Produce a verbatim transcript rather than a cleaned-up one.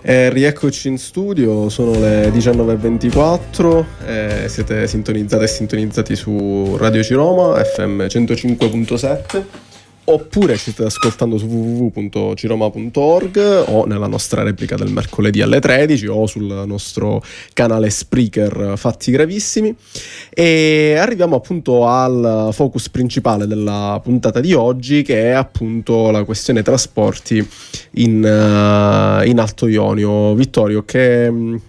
Eh, rieccoci in studio, sono le diciannove e ventiquattro, eh, siete sintonizzate e sintonizzati su Radio Ciroma F M centocinque virgola sette, oppure ci state ascoltando su w w w punto ciroma punto org o nella nostra replica del mercoledì alle tredici o sul nostro canale Spreaker Fatti Gravissimi. E arriviamo appunto al focus principale della puntata di oggi, che è appunto la questione trasporti in, uh, in Alto Ionio. Vittorio, che,